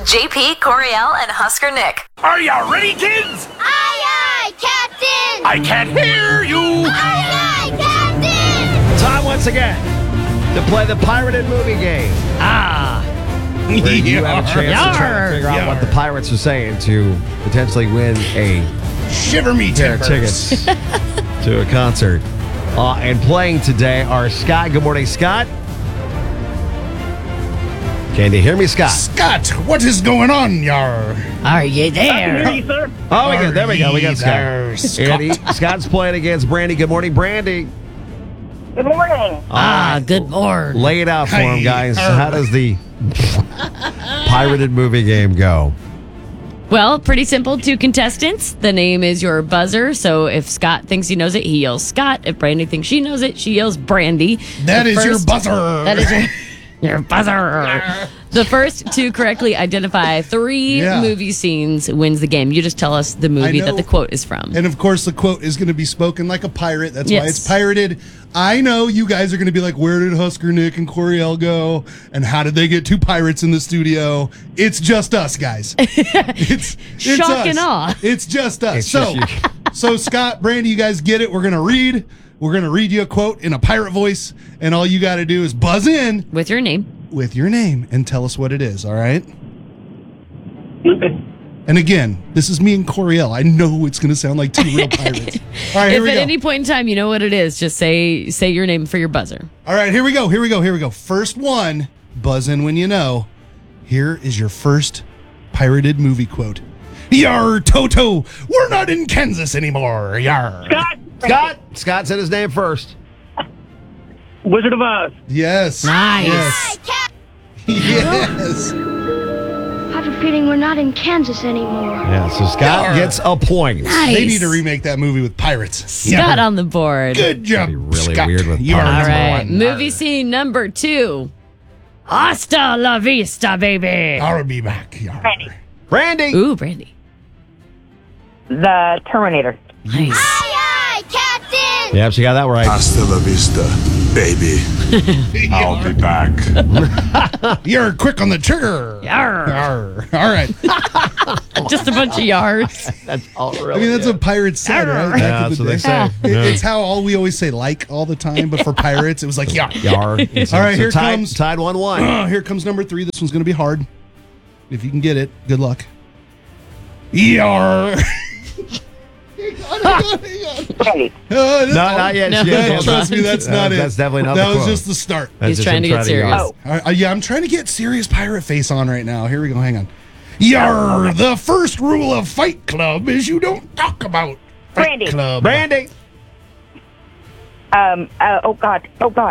JP, Coriel, and Husker Nick. Are you ready, kids? Aye, aye, Captain! I can't hear you. Aye, aye, Captain! Time once again to play the pirated movie game. Where you have a chance to try to figure out what the pirates are saying to potentially win a Shiver me pair of timbers. tickets to a concert. And playing today are Scott. Good morning, Scott. Can you hear me, Scott? Scott, what is going on, yar? Are you there? Sir. Oh, we got, there we go. We got There, Scott. And Scott's playing against Brandy. Good morning, Brandy. Good morning. Good morning. Lay it out for him, Hey, guys. arr. How does the pirated movie game go? Well, pretty simple. 2 contestants. The name is your buzzer. So if Scott thinks he knows it, he yells Scott. If Brandy thinks she knows it, she yells Brandy. That The is your first- buzzer. That is your buzzer. The first to correctly identify 3 Yeah. movie scenes wins the game. You just tell us the movie that know. the quote is from. And of course, the quote is going to be spoken like a pirate. That's why Yes. it's pirated. I know you guys are going to be like, where did Husker Nick and Coriel go? And how did they get 2 pirates in the studio? It's just us, guys. It's Shock us. and awe. It's just us. It's just you. So Scott, Brandy, you guys get it. We're going to read you a quote in a pirate voice. And all you got to do is buzz in With your name. with your name and tell us what it is. All right. And again, this is me and Coriel. I know it's going to sound like 2 real pirates. All right, here If we at go. any point in time you know what it is, just say your name for your buzzer. All right, here we go. First one, buzz in when you know. Here is your first pirated movie quote. Yar, Toto, we're not in Kansas anymore. Yar. Scott said his name first. Wizard of Oz. Yes. Nice. Yes. Yes. I have a feeling we're not in Kansas anymore. Yeah, so Scott gets a point. Nice. They need to remake that movie with pirates. Scott on the board. Good job, That'd be really Scott. weird with You are pirates. All number right. one. Movie scene number 2. Hasta la vista, baby. I'll be back. Yar. Brandy. Ooh, Brandy. The Terminator. Nice. Aye, aye, Captain! Yep, she got that right. Hasta la vista, baby. I'll be back. You're quick on the trigger. Yarr. Yar. All right. Just a bunch of yards. That's all really I mean, that's what pirates said, right? Back Yeah, in the that's what they day. say. Yeah. It's how we always say like all the time, but for pirates, it was like yar. Yar. All right, here tied, comes- tied 1-1. Here comes number 3. This one's going to be hard. If you can get it, good luck. Yar. Brandy. No, not yet. No. She hasn't. Trust me, that's not it. That's definitely not That the was quote. just the start. That's He's just trying him to get yell. serious. Oh. Yeah, I'm trying to get serious pirate face on right now. Here we go. Hang on. Yar. The first rule of Fight Club is you don't talk about Fight Brandy. Club. Brandy. Oh God.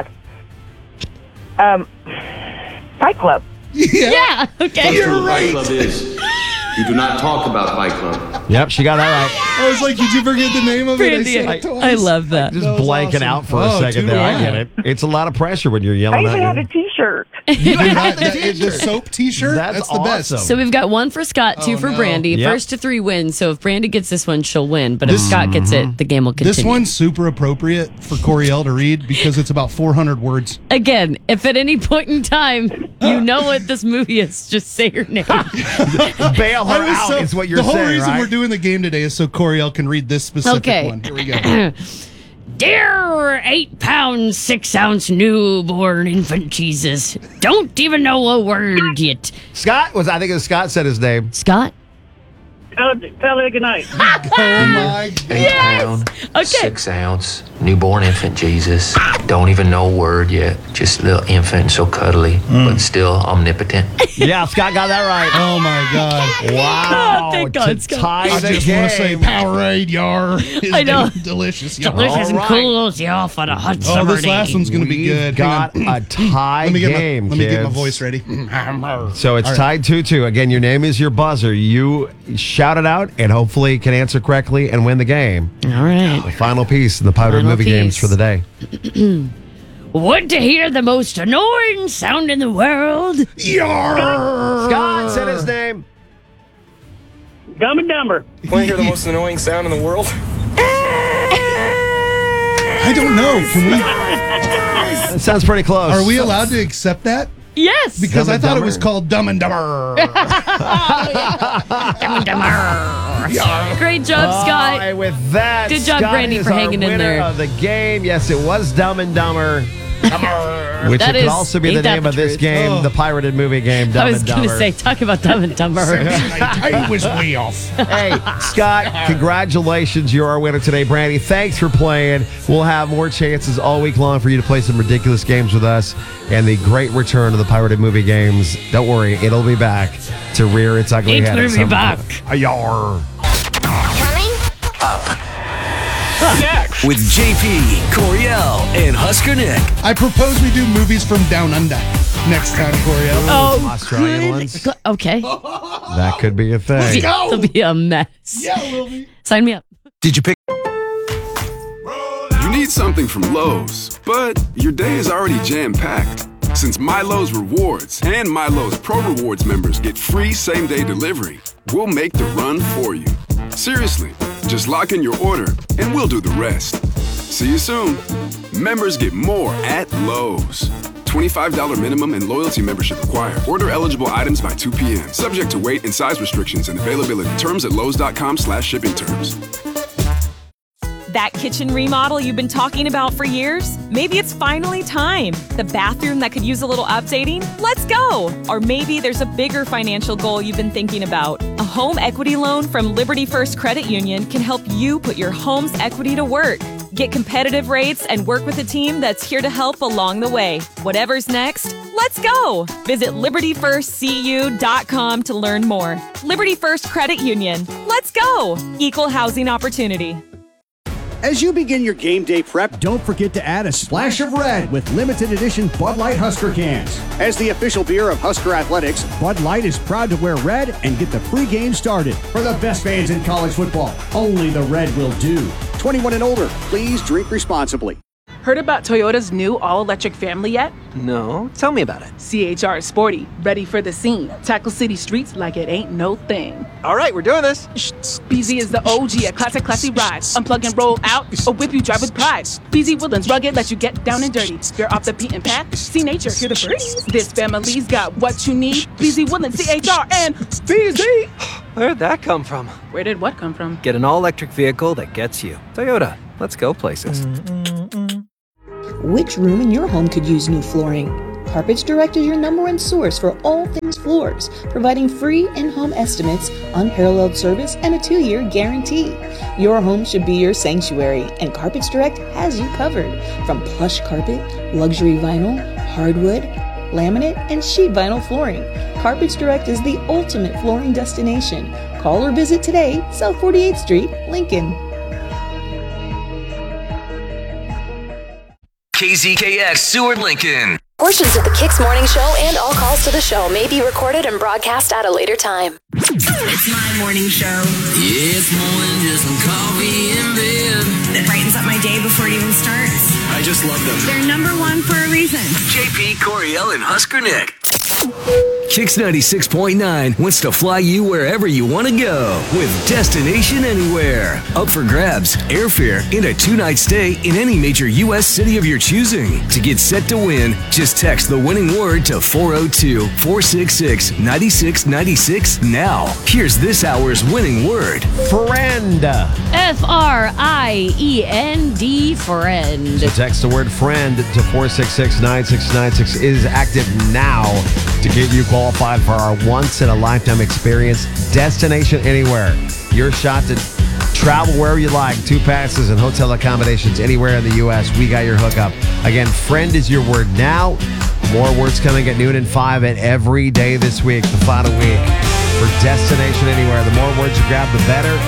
Fight Club. Yeah, okay. You're right. Club is. You do not talk about Fight Club. Yep, she got that right. I was like, did you forget the name of it? Brandy, said it twice. I love that. Just That was blanking awesome. out for a Oh, second dude, there. I yeah. get it. It's a lot of pressure when you're I yelling even had at a T-shirt. you. The soap T-shirt. That's the best. awesome. So we've got 1 for Scott, 2 Oh, for no. Brandy. Yep. First to 3 wins. So if Brandy gets this one, she'll win. But if Scott gets it, the game will continue. This one's super appropriate for Coriel to read because it's about 400 words. Again, if at any point in time you know what this movie is, just say your name. Bail her out is what you're the whole saying, reason right? we're doing the game today is so Coriel can read this specific Okay. one. Here we go. Dear 8-pound, 6-ounce newborn infant Jesus, don't even know a word yet. Scott was, I think it was Scott said his name. Scott? Tell her good night. Oh my God. 8-pound, Okay. 6-ounce, newborn infant Jesus. Don't even know a word yet. Just a little infant, so cuddly, but still omnipotent. Yeah, Scott got that right. Oh my God. Wow. Oh, thank God, to Scott. tie I the just want to say game. Powerade, yar. I know. Delicious, yar. Delicious and right. cools you off on a hot Oh, summer this last day. one's going to be We've good. got Hang on. a tie Let me get game, let me get my kids. voice ready. So it's All right. tied 2-2. Again, your name is your buzzer. You shout it out and hopefully can answer correctly and win the game. All right. The final piece in the Powdered Final Movie Games piece. for the day. Want to hear the most annoying sound in the world? Yar. Scott said his name. Dumb and Dumber. Want to hear the most annoying sound in the world? I don't know. Can we? That sounds pretty close. Are we allowed to accept that? Yes. Because Dumb I and thought it Dumber. was called Dumb and Dumber. Great job, Scott. And with that, Good job, Scott Brandy, is for our hanging in winner there. of the game. Yes, it was Dumb and Dumber. Which That it could is- also be ain't the that name the of this truth? game, Oh. the pirated movie game, Dumb I was and going Dumber. to say, talk about Dumb and Dumber. I was way off. Hey, Scott, congratulations. You're our winner today. Brandy, thanks for playing. We'll have more chances all week long for you to play some ridiculous games with us and the great return of the pirated movie games. Don't worry, it'll be back to rear its ugly It's head. gonna at be some back. point. Yar. With JP, Coriel, and Husker Nick. I propose we do movies from Down Under next time, Coriel. Oh, Australian good. ones? Okay. That could be a thing. Let's go. It'll be a mess. Yeah, it will be. Sign me up. Did you pick? You need something from Lowe's, but your day is already jam-packed. Since MyLowe's Rewards and MyLowe's Pro Rewards members get free same-day delivery, we'll make the run for you. Seriously, just lock in your order and we'll do the rest. See you soon. Members get more at Lowe's. $25 minimum and loyalty membership required. Order eligible items by 2 p.m. Subject to weight and size restrictions and availability. Terms at lowes.com/shipping terms. That kitchen remodel you've been talking about for years? Maybe it's finally time. The bathroom that could use a little updating? Let's go! Or maybe there's a bigger financial goal you've been thinking about. A home equity loan from Liberty First Credit Union can help you put your home's equity to work. Get competitive rates and work with a team that's here to help along the way. Whatever's next, let's go! Visit LibertyFirstCU.com to learn more. Liberty First Credit Union. Let's go! Equal housing opportunity. As you begin your game day prep, don't forget to add a splash of red with limited edition Bud Light Husker cans. As the official beer of Husker Athletics, Bud Light is proud to wear red and get the pregame started. For the best fans in college football, only the red will do. 21 and older, please drink responsibly. Heard about Toyota's new all-electric family yet? No, tell me about it. CHR is sporty, ready for the scene. Tackle city streets like it ain't no thing. All right, we're doing this. BZ is the OG at classy rides. Unplug and roll out, or whip you drive with pride. BZ Woodlands rugged, let you get down and dirty. You're off the beaten path, see nature, hear the birds. This family's got what you need. BZ Woodlands, CHR, and BZ. Where'd that come from? Where did what come from? Get an all-electric vehicle that gets you. Toyota, let's go places. Which room in your home could use new flooring? Carpets Direct is your #1 source for all things floors, providing free in-home estimates, unparalleled service, and a 2-year guarantee. Your home should be your sanctuary, and Carpets Direct has you covered. From plush carpet, luxury vinyl, hardwood, laminate, and sheet vinyl flooring, Carpets Direct is the ultimate flooring destination. Call or visit today, South 48th Street, Lincoln. KZKX Seward Lincoln. Portions of the Kicks Morning Show and all calls to the show may be recorded and broadcast at a later time. It's my morning show. Yeah, it's more than just some coffee in bed. That brightens up my day before it even starts. I just love them. They're #1 for a reason. JP, Coriel, and Husker Nick. Kicks 96.9 wants to fly you wherever you want to go with Destination Anywhere. Up for grabs, airfare, and a 2-night stay in any major U.S. city of your choosing. To get set to win, just text the winning word to 402-466-9696 now. Here's this hour's winning word. Friend. Friend. Friend. So text the word friend to 466-9696 is active now to get you qualified for our once-in-a-lifetime experience, Destination Anywhere. Your shot to travel wherever you like. 2 passes and hotel accommodations anywhere in the U.S. We got your hookup. Again, friend is your word now. More words coming at noon and 5 and every day this week, the final week for Destination Anywhere. The more words you grab, the better.